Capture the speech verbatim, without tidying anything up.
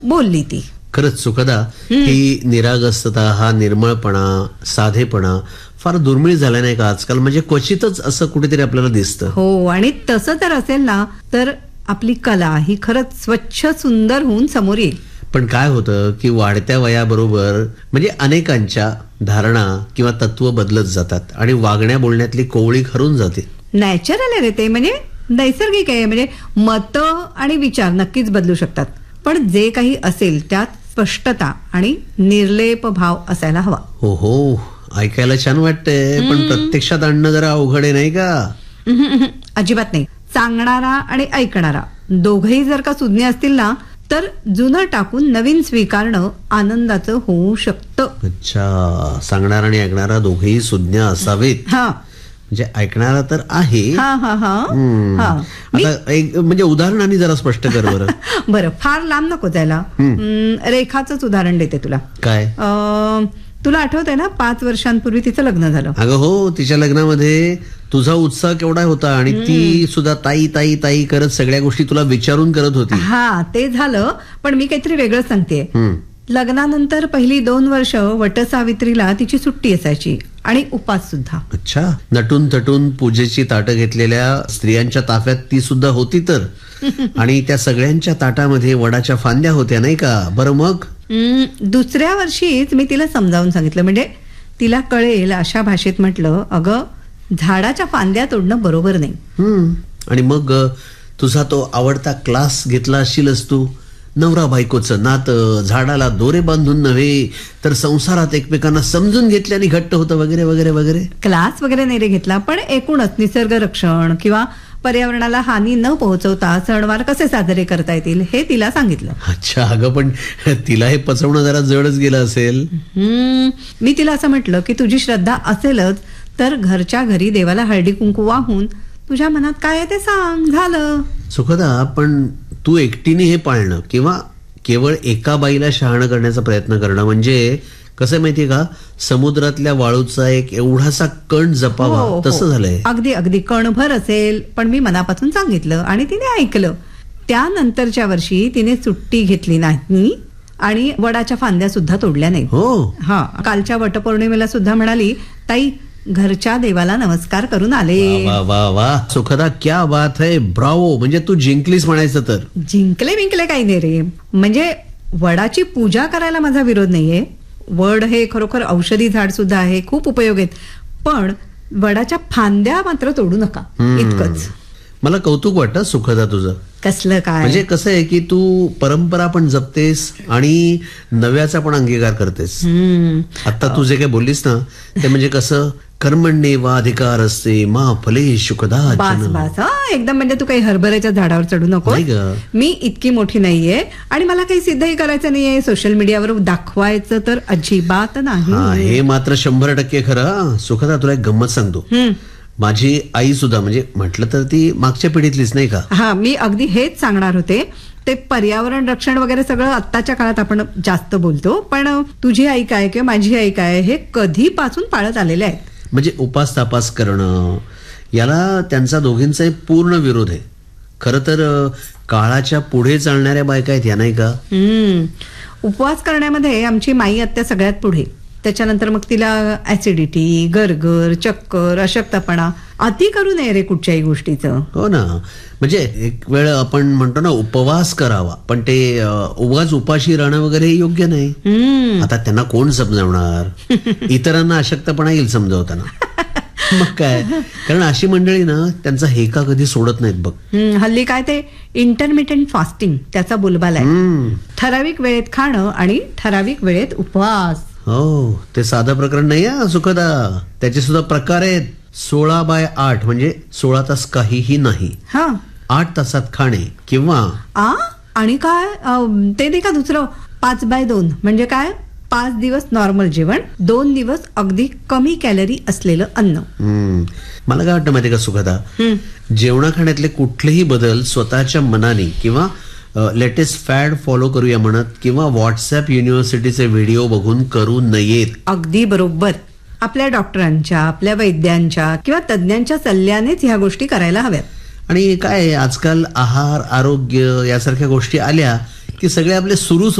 बोलली ती. खरंच सुखदा, ही निरागसता, हा निर्मळपणा, साधेपणा फार दुर्मिळ झाला नाही का आजकाल? म्हणजे क्वचितच असं कुठेतरी आपल्याला दिसतं. हो, आणि तसं जर असेल ना तर आपली कला ही खरंच स्वच्छ सुंदर होऊन समोर येईल. पण काय होतं की वाढत्या वयाबरोबर म्हणजे अनेकांच्या धारणा किंवा तत्व बदलत जातात आणि वागण्या बोलण्यातली कोवळी हरून जाते. नॅचरल आहे रे ते, म्हणजे नैसर्गिक आहे. म्हणजे मतं आणि विचार नक्कीच बदलू शकतात, पण जे काही असेल त्यात स्पष्टता आणि निर्लेप भाव असायला हवा. हो हो, ऐकायला छान वाटतंय, पण प्रत्यक्षात आणणं जरा अवघड आहे नाही का? अजिबात नाही. सांगणारा आणि ऐकणारा दोघही जर का सुज्ञ असतील ना तर जुनं टाकून नवीन स्वीकारणं आनंदाचं होऊ शकतं. अच्छा, सांगणारा आणि ऐकणारा दोघेही सुज्ञ असावेत. हा, म्हणजे ऐकणारा तर आहे. हा हा हा आता एक म्हणजे उदाहरणाने जरा स्पष्ट कर बरं. बरं, फार लांब नको जायला. रेखाचंच उदाहरण देते तुला. काय? तुला आठवतंय ना, पाच वर्षांपूर्वी तिचं लग्न झालं. अगं हो, तिच्या लग्नामध्ये तुझा उत्साह केवढा होता आणि ती सुद्धा ताई ताई ताई करत सगळ्या गोष्टी तुला विचारून करत होती. हा, ते झालं, पण मी काहीतरी वेगळं सांगते. लग्नानंतर पहिली दोन वर्ष वटसावित्रीला तिची सुट्टी असायची आणि उपास सुद्धा. अच्छा, नटून थटून पूजेची ताटं घेतलेल्या स्त्रियांच्या ताफ्यात ती सुद्धा होती तर. आणि त्या सगळ्यांच्या ताटामध्ये वडाच्या फांद्या होत्या नाही का? बरं मग दुसऱ्या वर्षीच मी तिला समजावून सांगितलं, म्हणजे तिला कळेल अशा भाषेत म्हटलं, अगं झाडाच्या फांद्या तोडणं बरोबर नाही. हम्म आणि मग तुझा तो आवडता क्लास घेतला असशीलच तू. नवरा बायकोचं नातं झाडाला दोरे बांधून नव्हे तर संसारात एकमेकांना समजून घेतल्याने घट्ट होतं वगैरे वगैरे वगैरे. क्लास वगैरे नाही रे घेतला, पण एकूणच निसर्ग रक्षण किंवा पर्यावरणाला हानी न पोहोचवता सणवार कसे साजरे करता येतील हे तिला सांगितलं. अच्छा, अगं पण तिला हे पचवणं जरा जडच गेलं असेल. हम्म मी तिला असं म्हटलं की तुझी श्रद्धा असेलच तर घरच्या घरी देवाला हळदी कुंकू वाहून तुझ्या मनात काय आहे ते सांग, झालं. सुखदा, पण तू एकटीने हे पाळणं किंवा केवळ एका बाईला शहाणं करण्याचा प्रयत्न करणं म्हणजे कसं माहितीये का, समुद्रातल्या वाळूचा एक एवढासा कण जपावा हो, हो. तसं झालंय. अगदी अगदी कणभर असेल, पण मी मनापासून सांगितलं आणि तिने ऐकलं. त्यानंतरच्या वर्षी तिने सुट्टी घेतली नाही आणि वडाच्या फांद्या सुद्धा तोडल्या नाही. हो, हा, कालच्या वटपौर्णिमेला सुद्धा म्हणाली, ताई घरच्या देवाला नमस्कार करून आले. वा वा वा सुखदा, क्या बात है, ब्रावो. म्हणजे तू जिंकलीस म्हणायचं तर. जिंकले बिंकले काही नाही रे, म्हणजे वडाची पूजा करायला माझा विरोध नाहीये. वड हे खरोखर औषधी झाड सुद्धा आहे, खूप उपयोग आहेत, पण वडाच्या फांद्या मात्र तोडू नका, इतकंच. मला कौतुक वाटतं सुखदा तुझं. कसलं काय? म्हणजे कसं आहे की तू परंपरा पण जपतेस आणि नव्याचा पण अंगीकार करतेस. आता तू जे काही बोललीस ना ते म्हणजे कसं, कर्मण्येवाधिकार असते मा फले सुखदा. बास बास, हा एकदम. म्हणजे तू काही हरभऱ्याच्या झाडावर चढू नको. मी इतकी मोठी नाहीये आणि मला काही सिद्धही करायचं नाहीये, सोशल मीडियावर दाखवायचं तर अजिबात नाही. हे मात्र शंभर टक्के खरं. सुखदा, तुला एक गंमत सांगतो. माझी आई सुद्धा म्हणजे म्हटलं तर ती मागच्या पिढीतलीच नाही का. हा, मी अगदी हेच सांगणार होते. ते पर्यावरण रक्षण वगैरे सगळं आत्ताच्या काळात आपण जास्त बोलतो, पण तुझी आई काय किंवा माझी आई काय हे कधीपासून पाळत आलेले आहेत. म्हणजे उपास तापास करणं याला त्यांचा दोघींचा पूर्ण विरोध आहे. खरं तर काळाच्या पुढे चालणाऱ्या बायका आहेत या नाही का. हम्म उपवास करण्यामध्ये आमची माई आत्या सगळ्यात पुढे. त्याच्यानंतर मग तिला ऍसिडिटी, गरगर, चक्कर, अशक्तपणा. अति करू नये रे कुठच्याही गोष्टीचं. हो ना, म्हणजे एक वेळ आपण म्हणतो ना उपवास करावा, पण ते उगाच उपाशी राहणं वगैरे योग्य नाही. आता त्यांना कोण समजावणार? इतरांना अशक्तपणा येईल समजावताना. मग काय, कारण अशी मंडळी ना त्यांचा हेका कधी सोडत नाहीत बघ. हल्ली काय ते इंटरमिटेंट फास्टिंग त्याचा बोलबाला आहे. ठराविक वेळेत खाणं आणि ठराविक वेळेत उपवास. हो, ते साधं प्रकरण नाही आहे सुखदा, त्याचे सुद्धा प्रकार आहेत. सोळा बाय आठ म्हणजे सोळा तास काहीही नाही. हा, आठ तासात खाणे किंवा आ आणि काय ते नाही का दुसरं पाच बाय दोन म्हणजे काय, पाच दिवस नॉर्मल जेवण, दोन दिवस अगदी कमी कॅलरी असलेलं अन्न. मला काय वाटतं माहिती का सुखदा, जेवणा खाण्यातले कुठलेही बदल स्वतःच्या मनाने किंवा लेटेस्ट फॅड फॉलो करूया म्हणत किंवा व्हॉट्सअप युनिव्हर्सिटीचे व्हिडिओ बघून करू नयेत. अगदी बरोबर. आपल्या डॉक्टरांच्या, आपल्या वैद्यांच्या किंवा तज्ञांच्या सल्ल्यानेच ह्या गोष्टी करायला हव्यात. आणि काय आजकाल आहार, आरोग्य यासारख्या गोष्टी आल्या की सगळे आपले सुरूच